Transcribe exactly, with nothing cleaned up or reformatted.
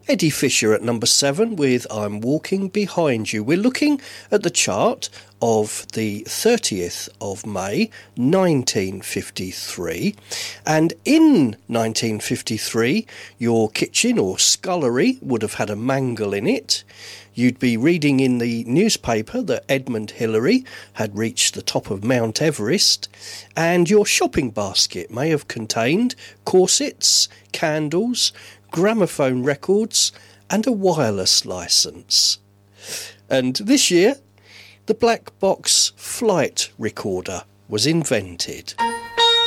Eddie Fisher at number seven with I'm Walking Behind You. We're looking at the chart of the thirtieth of May nineteen fifty-three, and in nineteen fifty-three your kitchen or scullery would have had a mangle in it. You'd be reading in the newspaper that Edmund Hillary had reached the top of Mount Everest, and your shopping basket may have contained corsets, candles, gramophone records and a wireless licence. And this year, the black box flight recorder was invented.